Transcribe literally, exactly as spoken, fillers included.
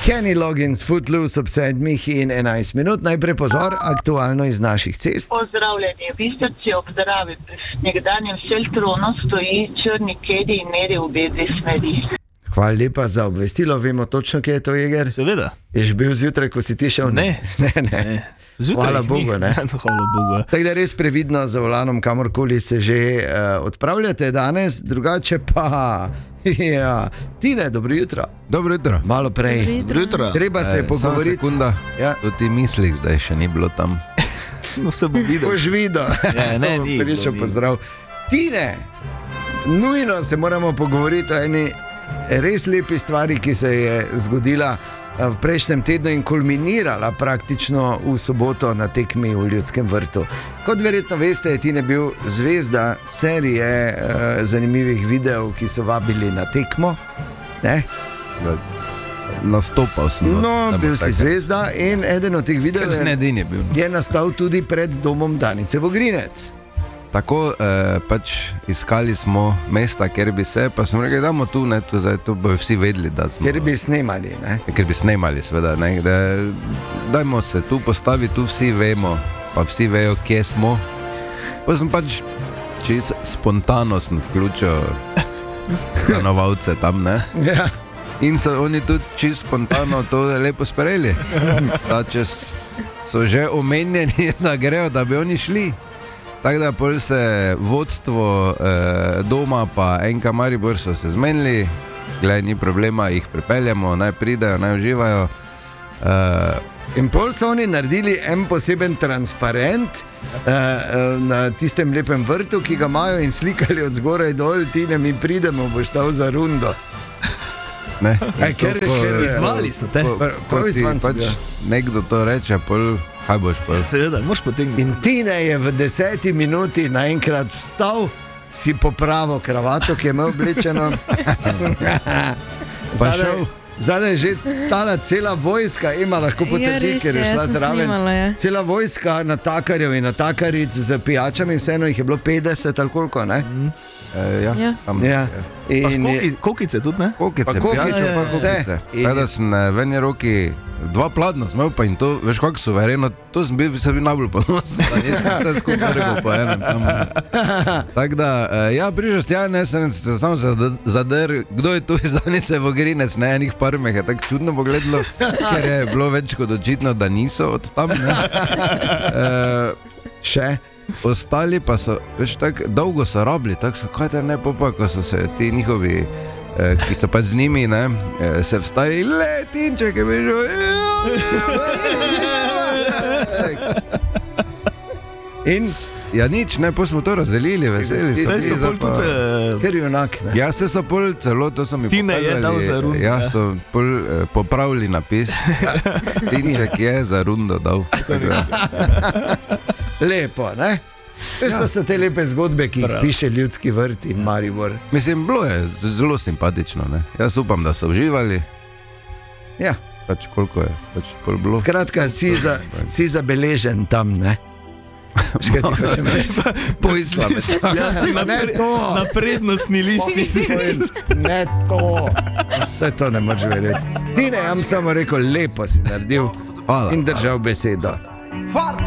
Kenny Loggins, Footloose ob sedmih in enajst minut. Najprej pozor, aktualno iz naših cest. Pozdravljeni, v Bistrici ob Dravi, v nekdanjem šeltronu stoji črni kedi in meri v obe dve smeri. Hvala lepa za obvestilo, vemo točno, kje je to, Jeger? Seveda. Je že bil zjutraj, ko si ti šel? Ne, ne, ne. ne. Zjutraj Hvala Bogu, ne? Hvala Bogu. Tako da res previdno za volanom, kamorkoli se že uh, odpravljate danes, drugače pa... Ja, Tine, dobro jutro. Dobro jutro. Malo prej. Dobro jutro. Treba se je pogovoriti. Sekunda, ja. To ti misliš, da je še ni bilo tam. No, se bo videl. Boš videl. Ne, ne, ni. Pričo pozdrav. Tine, nujno se moramo pogovoriti o eni res lepi stvari, ki se je zgodila v prejšnjem tednu in kulminirala praktično v soboto na tekmi v Ljudskem vrtu. Kot verjetno veste, je Tine bil zvezda serije uh, zanimivih videov, ki so vabili na tekmo. Ne? Nastopal sem. No, bil si zvezda in eden od teh videov je, je nastal tudi pred domom Danice Vogrinec. Tako eh, pač iskali smo mesta, kjer bi se, pa sem rekel, damo tu, ne, tu, zdaj, tu bojo vsi vedeli, da smo... Kjer bi snemali, ne? Ker bi snemali, seveda, ne, da, dajmo se tu postaviti, tu vsi vemo, pa vsi vejo, kje smo. Pa sem pač, čist spontano sem vključil stanovalce tam, ne? Ja. In so oni tudi čist spontano to lepo sprejeli. Da, če so že omenjeni, da grejo, da bi oni šli. Tako da pol se vodstvo eh, doma pa en ka Maribor so se zmenili, glej, ni problema, jih pripeljamo, naj pridejo, naj uživajo. Eh, In pol so oni naredili en poseben transparent eh, na tistem lepem vrtu, ki ga imajo in slikali od zgoraj dol, Tine, mi pridemo, boš dal za rundo. Ne, Aj, ker, ker, izvali so te. Ko ti pač nekdo to reče, pol, kaj boš pol? Seveda, moš potegniti. In Tine je v deseti minuti naenkrat vstal, si popravil kravato, ki je imel oblečeno. Pa šel. Zadaj je že stala cela vojska, ima lahko potrdi, ker je šla zraven. Cela vojska natakarjev in natakaric z pijačami, vseeno jih je bilo petdeset ali koliko, ne? Mm. E, ja, ja. Tam, ja. In koki, kokice tudi, ne? Kokice, pa kokice, pijače, pa kokice. Tako da sem v eni roki dva pladna smel, pa in to, veš kako suvereno, to sem bil, sem bil najbolj ponosen, da nisem vse skupaj rekel po enem tam. Tako da, ja, prišel stja, ne, sem se samo zadr, kdo je tu iz Danice Vogrinec, ne, enih par me je tako čudno pogledalo, ker je bilo več kot očitno, da niso od tam, ne. E, še? Ostali pa so, veš, tako dolgo so rabili, tako so, kaj te ne popa, ko so se ti njihovi, eh, ki so pa z njimi, ne, eh, se vstali, le, Tinček je bil, in, ja nič, ne, pa smo to razdelili, veseli so. Vse so pol tudi... Ker junak, ne. Ja, se so pol celo, to so mi Tine pokazali. Tine je dal za rundo. Ja, so pol eh, popravili napis, Tinček je za rundo dal. Lepo, ne? To ja. So te lepe zgodbe, ki jih Prav. Piše Ljudski vrt in Maribor. Mislim, bilo je zelo simpatično, ne? Jaz upam, da so uživali. Ja. Pač koliko je, pač pol bilo. Skratka, si, za, si zabeležen tam, ne? Še kaj ti hočem reči? Poislame. Ja, si na, pre, na prednostni listi. Ne to. Vse to ne moreš verjeti. Tine, jaz sem samo rekel, lepo si naredil. Hvala. In držal besedo.